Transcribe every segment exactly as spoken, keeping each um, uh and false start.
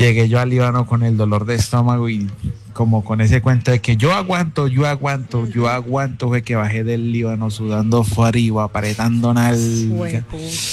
Llegué yo al Líbano con el dolor de estómago y como con ese cuento de que yo aguanto, yo aguanto, yo aguanto, fue que bajé del Líbano sudando frío, apretando nalga.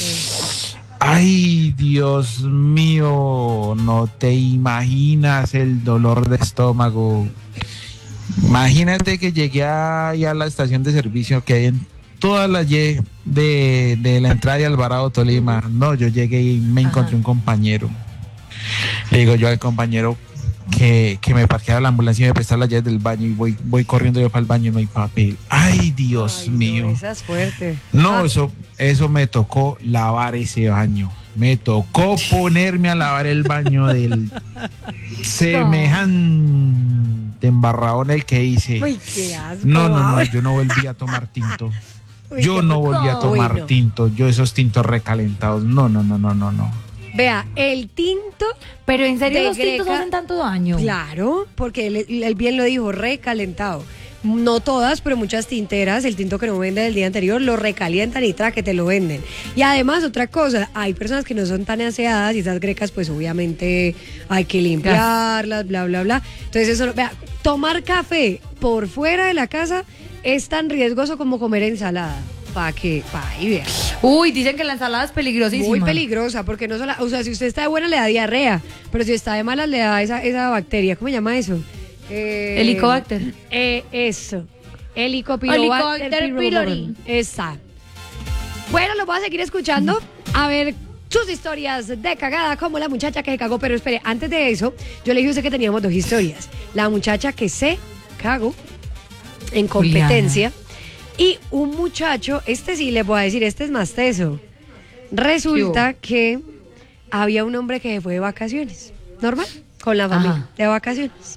Ay, Dios mío, no te imaginas el dolor de estómago. Imagínate que llegué ahí a la estación de servicio que hay en toda la Y de, de la entrada de Alvarado, Tolima. No, yo llegué y me encontré Ajá. un compañero. Le digo yo al compañero que, que me parqueara la ambulancia y me prestara las llaves del baño y voy, voy corriendo yo para el baño y no hay papel. Ay, Dios Ay, mío. No, esa es fuerte. No, ah. eso, eso me tocó lavar ese baño. Me tocó ponerme a lavar el baño del semejante embarradón el que hice. Uy, qué asco. No, no, no, yo no volví a tomar tinto. Uy, yo no volví a tomar Uy, no. tinto. Yo esos tintos recalentados. No, no, no, no, no, no. Vea, el tinto. Pero en serio de los tintos Greca, hacen tanto daño. Claro, porque él, él bien lo dijo, recalentado. No todas, pero muchas tinteras, el tinto que no venden del día anterior, lo recalientan y tra que te lo venden. Y además, otra cosa, hay personas que no son tan aseadas y esas grecas, pues obviamente hay que limpiarlas, bla, bla, bla. Entonces, eso, vea, tomar café por fuera de la casa es tan riesgoso como comer ensalada. Para que, para ahí vea. Uy, dicen que la ensalada es peligrosísima. Muy peligrosa, porque no solo, o sea, si usted está de buena le da diarrea, pero si está de malas le da esa, esa bacteria, ¿cómo se llama eso? Eh, Helicobacter. Eh, eso. Helicobacter Helicobacter pylori. Esa. Bueno, lo voy a seguir escuchando. A ver sus historias de cagada, como la muchacha que se cagó. Pero espere, antes de eso, yo le dije a usted que teníamos dos historias. La muchacha que se cagó en competencia. Juliana. Y un muchacho, este sí le voy a decir, este es más teso. Resulta que había un hombre que se fue de vacaciones. Normal, con la familia, Ajá. de vacaciones.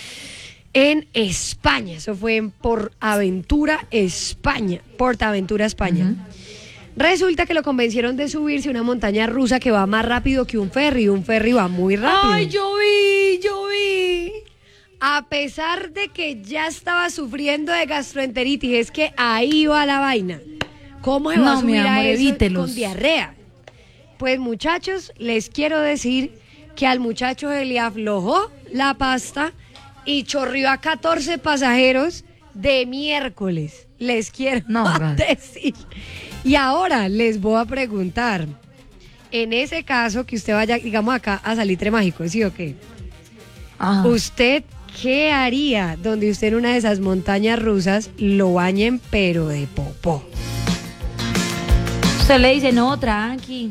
En España, eso fue en Portaventura, España, Portaventura, España. Uh-huh. Resulta que lo convencieron de subirse a una montaña rusa que va más rápido que un ferry, un ferry va muy rápido. ¡Ay, yo vi, yo vi! A pesar de que ya estaba sufriendo de gastroenteritis, es que ahí va la vaina. ¿Cómo se va no, a subir mi amor, a eso evítelos. con diarrea? Pues muchachos, les quiero decir que al muchacho se le aflojó la pasta y chorrió a catorce pasajeros de miércoles. Les quiero no, decir. Y ahora les voy a preguntar, en ese caso que usted vaya, digamos acá a Salitre Mágico, ¿sí o qué? Ajá. ¿Usted qué haría donde usted en una de esas montañas rusas lo bañen pero de popó? Usted le dice, no, tranqui.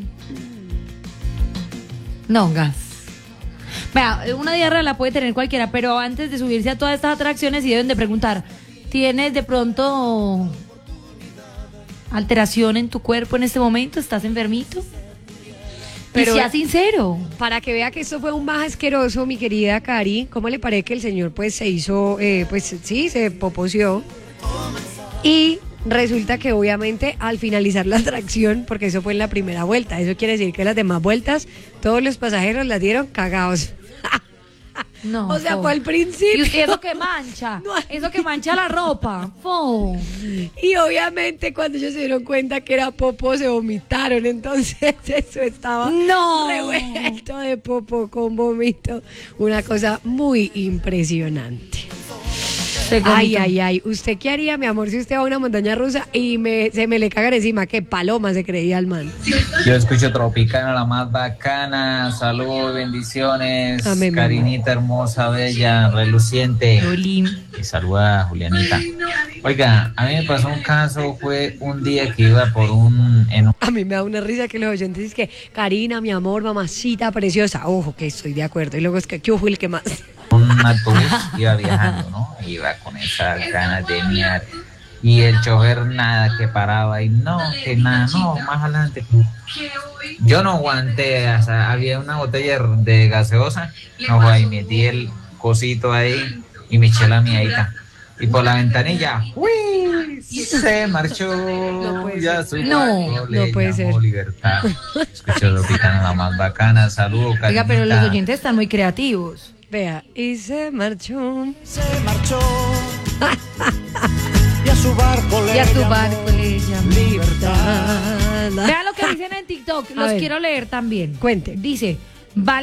No, gas. Vea, una diarrea la puede tener cualquiera, pero antes de subirse a todas estas atracciones sí deben de preguntar, ¿tienes de pronto alteración en tu cuerpo en este momento? ¿Estás enfermito? Pero y sea sincero. Para que vea que esto fue un más asqueroso, mi querida Cari, ¿cómo le parece que el señor pues se hizo, eh, pues sí, se poposeó? Y resulta que obviamente al finalizar la atracción, porque eso fue en la primera vuelta, eso quiere decir que las demás vueltas, todos los pasajeros las dieron cagados. No, o sea, fo. fue al principio. Y eso que mancha, no, eso que mancha la ropa. Fo. Y obviamente cuando ellos se dieron cuenta que era popo, se vomitaron. Entonces eso estaba no. revuelto de popo con vómito. Una cosa muy impresionante. Ay, ay, ay. ¿Usted qué haría, mi amor, si usted va a una montaña rusa y me, se me le cagan encima? ¿Qué paloma se creía el man? Yo escucho Tropicana, la más bacana. Saludos, bendiciones. Amén, Karinita, hermosa, bella, reluciente. Jolín. Y saluda a Julianita. Oiga, a mí me pasó un caso, fue un día que iba por un... En un... A mí me da una risa que los oyentes dicen que Karina, mi amor, mamacita preciosa. Ojo, que estoy de acuerdo. Y luego es que, ¿qué fue el que más? Un autobús iba viajando, ¿no? Iba con esas ganas de miar. Y el chofer nada, que paraba y no, que nada, no, más adelante. Yo no aguanté, o sea, había una botella de gaseosa, no, ahí metí el cosito ahí y me eché la miadita. Y por la ventanilla, ¡uy! Se marchó. No ya soy no, Marco, no puede ser. Libertad. Escucho Tropicana, la más bacana. Saludos, Karinita. Oiga, pero los oyentes están muy creativos. Vea, y se marchó. Se marchó. Y a su barco le Y a su llamó barco le llamó Libertad. Vean lo que dicen en TikTok, los quiero leer también. Cuente. Dice,